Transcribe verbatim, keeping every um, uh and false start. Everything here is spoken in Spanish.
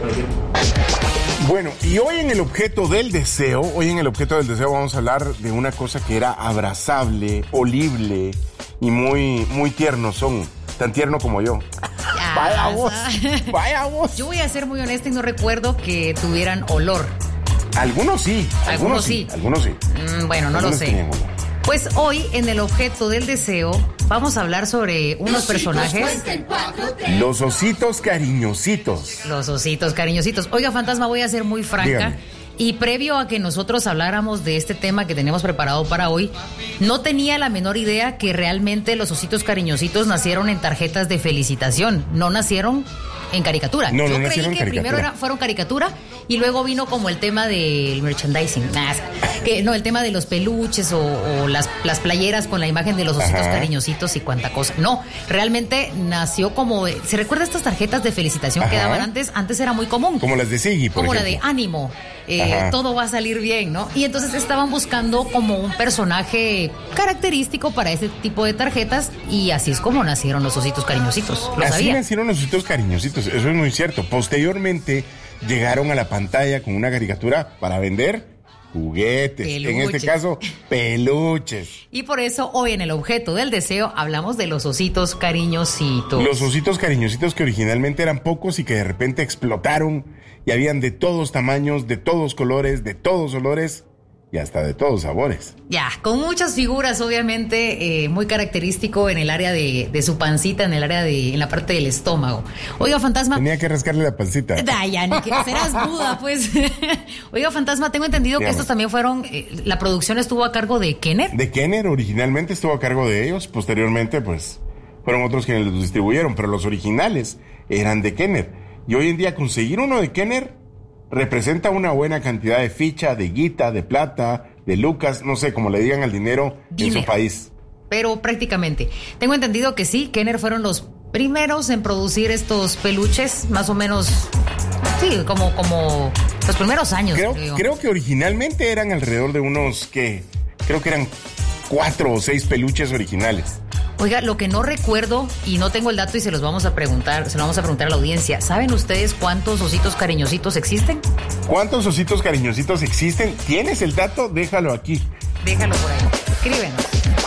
Bueno, y hoy en el objeto del deseo, hoy en el objeto del deseo vamos a hablar de una cosa que era abrazable, olible y muy, muy tierno son, tan tierno como yo. Ya, Vaya vos, vaya vos. Yo voy a ser muy honesta y no recuerdo que tuvieran olor. Algunos sí, algunos, Algunos sí, sí. algunos sí. Mm, bueno, no Algunos lo sé. tenían olor. Pues hoy en el objeto del deseo vamos a hablar sobre unos personajes. Los ositos cariñositos. Los ositos cariñositos. Oiga, Fantasma, voy a ser muy franca. Dígame. Y previo a que nosotros habláramos de este tema que tenemos preparado para hoy, no tenía la menor idea que realmente los ositos cariñositos nacieron en tarjetas de felicitación, no nacieron en caricatura. No, no Yo nacieron creí que en primero caricatura. era, fueron caricatura y luego vino como el tema del merchandising. Nah, que, no, el tema de los peluches o, o las, las playeras con la imagen de los ositos Ajá. cariñositos y cuanta cosa. No, realmente nació como... de- ¿se recuerda estas tarjetas de felicitación que Ajá. daban antes? Antes era muy común. Como las de Siggy, por Como la ejemplo. de ánimo, eh, Ajá. todo va a salir bien, ¿no? Y entonces estaban buscando como un personaje característico para ese tipo de tarjetas y así es como nacieron los ositos cariñositos. Lo Así sabía. nacieron los ositos cariñositos, eso es muy cierto. Posteriormente llegaron a la pantalla con una caricatura para vender juguetes, en Peluches. este caso peluches. Y por eso hoy en el objeto del deseo hablamos de los ositos cariñositos. Los ositos cariñositos que originalmente eran pocos y que de repente explotaron y habían de todos tamaños, de todos colores, de todos olores y hasta de todos sabores. Ya, con muchas figuras, obviamente, eh, muy característico en el área de, de su pancita, en el área de, en la parte del estómago. Oiga, Fantasma. Tenía que rascarle la pancita. Da, ya, ni que serás Buda, pues. Oiga, Fantasma, tengo entendido que Dígame. estos también fueron, eh, la producción estuvo a cargo de Kenner. De Kenner originalmente estuvo a cargo de ellos, posteriormente pues fueron otros quienes los distribuyeron, pero los originales eran de Kenner. Y hoy en día conseguir uno de Kenner representa una buena cantidad de ficha, de guita, de plata, de lucas, no sé, como le digan al dinero en Dinero. su país. Pero prácticamente. Tengo entendido que sí, Kenner fueron los primeros en producir estos peluches, más o menos, sí, como, como los primeros años. Creo, creo. creo que originalmente eran alrededor de unos que, creo que eran cuatro o seis peluches originales. Oiga, lo que no recuerdo y no tengo el dato y se los vamos a preguntar, se lo vamos a preguntar a la audiencia. ¿Saben ustedes cuántos ositos cariñositos existen? ¿Cuántos ositos cariñositos existen? ¿Tienes el dato? Déjalo aquí. Déjalo por ahí. Escríbenos.